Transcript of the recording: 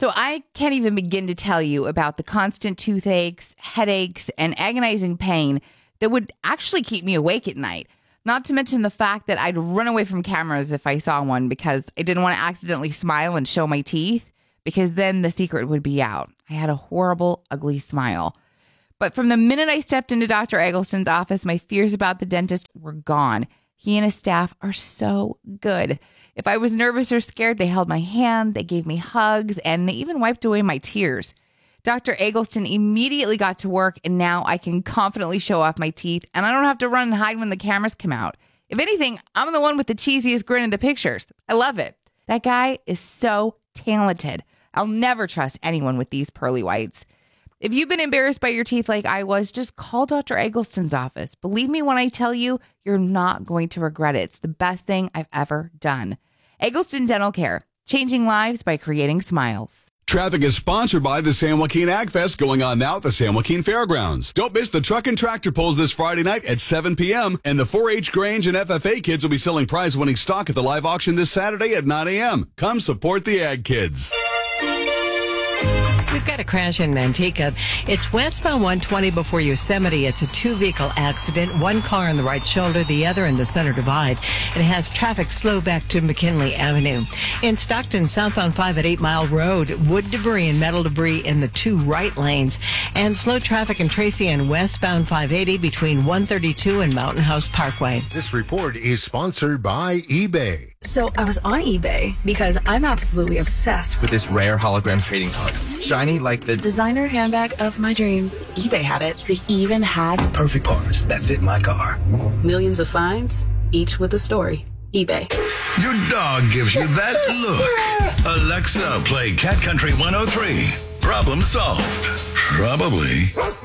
So I can't even begin to tell you about the constant toothaches, headaches, and agonizing pain that would actually keep me awake at night. Not to mention the fact that I'd run away from cameras if I saw one because I didn't want to accidentally smile and show my teeth, because then the secret would be out. I had a horrible, ugly smile. But from the minute I stepped into Dr. Eggleston's office, my fears about the dentist were gone. He and his staff are so good. If I was nervous or scared, they held my hand, they gave me hugs, and they even wiped away my tears. Dr. Eggleston immediately got to work, and now I can confidently show off my teeth, and I don't have to run and hide when the cameras come out. If anything, I'm the one with the cheesiest grin in the pictures. I love it. That guy is so talented. I'll never trust anyone with these pearly whites. If you've been embarrassed by your teeth like I was, just call Dr. Eggleston's office. Believe me when I tell you, you're not going to regret it. It's the best thing I've ever done. Eggleston Dental Care, changing lives by creating smiles. Traffic is sponsored by the San Joaquin Ag Fest going on now at the San Joaquin Fairgrounds. Don't miss the truck and tractor pulls this Friday night at 7 p.m. And the 4-H Grange and FFA kids will be selling prize-winning stock at the live auction this Saturday at 9 a.m. Come support the Ag Kids. We've got a crash in Manteca. It's westbound 120 before Yosemite. It's a two-vehicle accident. One car on the right shoulder, the other in the center divide. It has traffic slow back to McKinley Avenue. In Stockton, southbound 5 at 8 Mile Road, wood debris and metal debris in the two right lanes. And slow traffic in Tracy and westbound 580 between 132 and Mountain House Parkway. This report is sponsored by eBay. So I was on eBay because I'm absolutely obsessed with this rare hologram trading card. Shiny like the designer handbag of my dreams. eBay had it. They even had the perfect parts that fit my car. Millions of finds, each with a story. eBay. Your dog gives you that look. Alexa, play Cat Country 103. Problem solved. Probably.